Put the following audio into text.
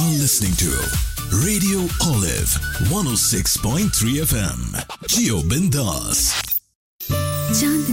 You're listening to Radio Olive 106.3 FM. Gio Bindas. Chand